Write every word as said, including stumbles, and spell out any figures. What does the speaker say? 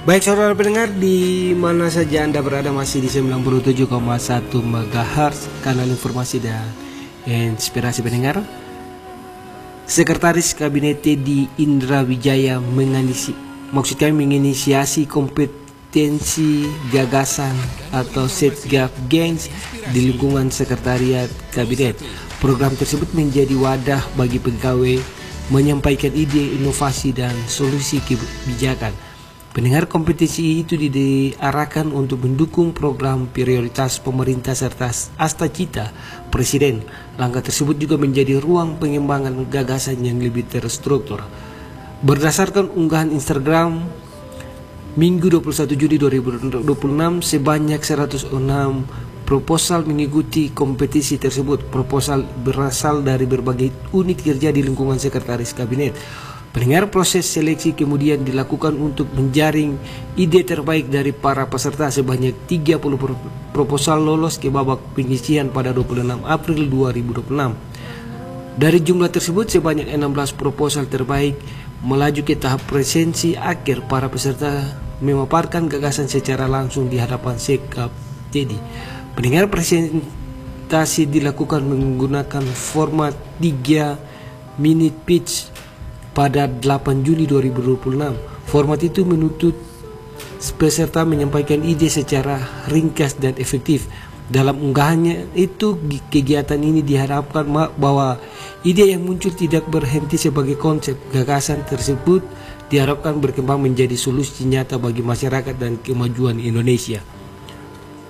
Baik saudara pendengar, di mana saja Anda berada, masih di sembilan puluh tujuh koma satu megahertz kanal informasi dan inspirasi pendengar. Sekretaris Kabinet Teddy Indra Wijaya menginisi, maksud kami menginisiasi kompetensi gagasan atau Setgaf Games di lingkungan Sekretariat Kabinet. Program tersebut menjadi wadah bagi pegawai menyampaikan ide, inovasi, dan solusi kebijakan. Pendengar, kompetisi itu diarahkan untuk mendukung program prioritas pemerintah serta asta cita Presiden. Langkah tersebut juga menjadi ruang pengembangan gagasan yang lebih terstruktur. Berdasarkan unggahan Instagram Minggu dua puluh satu Juli dua ribu dua puluh enam, sebanyak seratus enam proposal mengikuti kompetisi tersebut. Proposal berasal dari berbagai unit kerja di lingkungan Sekretaris Kabinet. Pendengar, proses seleksi kemudian dilakukan untuk menjaring ide terbaik dari para peserta. Sebanyak tiga puluh proposal lolos ke babak penyisihan pada dua puluh enam April dua ribu dua puluh enam. Dari jumlah tersebut, sebanyak enam belas proposal terbaik melaju ke tahap presensi akhir. Para peserta memaparkan gagasan secara langsung di hadapan Sekap Teddy. Pendengar, presentasi dilakukan menggunakan format tiga minute pitch pada delapan Juli dua ribu dua puluh enam. Format itu menuntut peserta menyampaikan ide secara ringkas dan efektif. Dalam unggahannya itu, kegiatan ini diharapkan bahwa ide yang muncul tidak berhenti sebagai konsep. Gagasan tersebut diharapkan berkembang menjadi solusi nyata bagi masyarakat dan kemajuan Indonesia.